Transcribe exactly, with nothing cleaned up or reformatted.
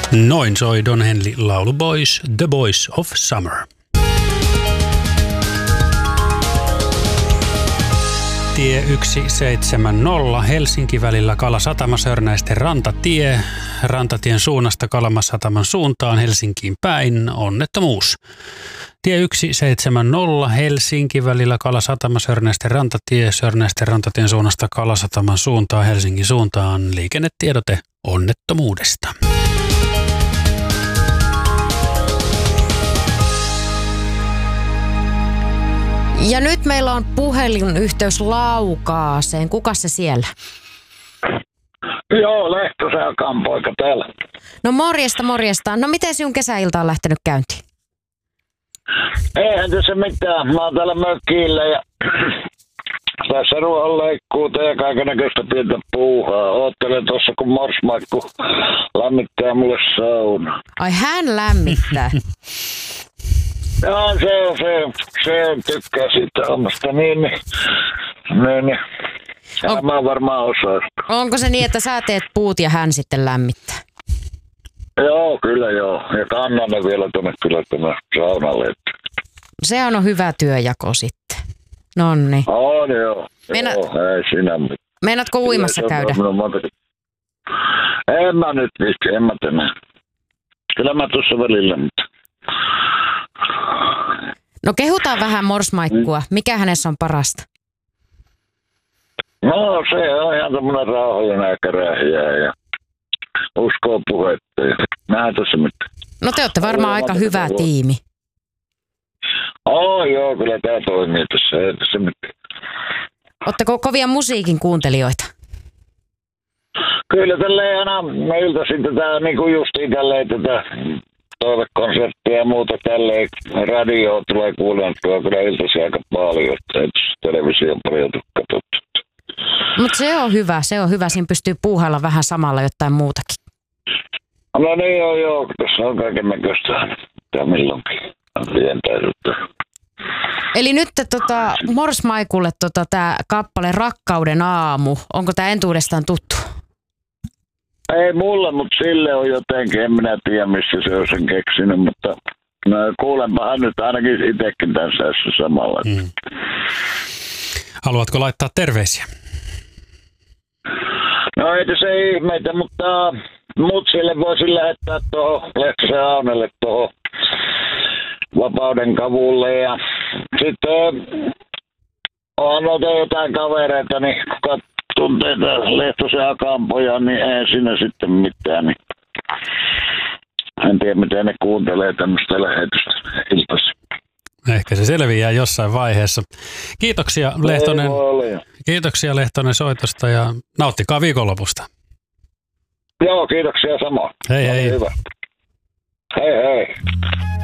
Noin soi Don Henley laulu Boys, The Boys of Summer. Tie yksi seitsemänkymmentä Helsinki välillä Kalasatama Sörnäisten rantatie. Rantatien suunnasta Kalamasataman suuntaan Helsinkiin päin onnettomuus. Tie yksi seitsemänkymmentä Helsinki välillä Kalasatama Sörnäisten rantatie. Sörnäisten rantatien suunnasta Kalasataman suuntaan Helsingin suuntaan liikennetiedote onnettomuudesta. Ja nyt meillä on puhelinyhteys Laukaaseen. Kuka se siellä? Joo, Lehtosen poika täällä. No morjesta, morjesta. No miten sinun kesäilta on lähtenyt käyntiin? Eihän tässä mitään. Mä oon täällä mökillä ja tässä ruohonleikkuuta ja kaikennäköistä pientä puuhaa. Oottelen tuossa kun morsmaikku lämmittää mulle sauna. Ai hän lämmittää. Joo, se on, se on, se on, tykkää siitä omasta, niin, niin, niin, niin. On, mä varmaan osaa. Onko se niin, että sä teet puut ja hän sitten lämmittää? Joo, kyllä joo. Ja kannan ne vielä tuonne kyllä tuonne saunalle. Se on hyvä työjako sitten. Nonni. On joo. Meina... Joo, ei sinä mitään. Meinaatko uimassa käydä? En mä nyt viitti, en mä tänään. Kyllä mä tuossa välillä nyt. No kehutaan vähän morsmaikkua. Mikä hänessä on parasta? No se on ihan tämmönen rauhallinen ja kärähiä ja uskoo puhetta. Nähdään tässä mitään. No te olette varmaan aika hyvä tiimi. Oh joo, kyllä tää toimii tässä. Ei tässä mitään. Ootteko kovia musiikin kuuntelijoita? Kyllä tälleen aina meiltä sitten tää niinku justiin tälleen tätä toivekonserttia ja muuta tälleen radioa tulee kuunneltua kyllä iltaisin aika paljon, että ei television paljon katsottu. Mutta se on hyvä, se on hyvä. Siinä pystyy puuhailla vähän samalla jotain muutakin. No niin joo, joo. Tässä on kaiken näköistä tämä milloinkin. Eli nyt tota, morsmaikulle tota, tämä kappale Rakkauden aamu. Onko tämä entuudestaan tuttu? Ei mulle, mutta sille on jotenkin. En minä tiedä, missä se on sen keksinyt, mutta no, kuulenpahan nyt ainakin itsekin tässä samalla. Mm. Haluatko laittaa terveisiä? No ei se ihmeitä, mutta mut sille voisin lähettää tuohon Lehtosen Aunelle tuohon Vapauden kavulle ja sitten on noita jotain kavereita, niin kuka tuntee Lehtosen Akampoja, niin ei siinä sitten mitään. Niin en tiedä, miten ne kuuntelee tämmöistä lähetystä iltaisin. Ehkä se selviää jossain vaiheessa. Kiitoksia Lehtonen, kiitoksia Lehtonen soitosta ja nauttikaa viikonlopusta. Joo, kiitoksia samoin. Hei hei. Hyvä. Hei hei.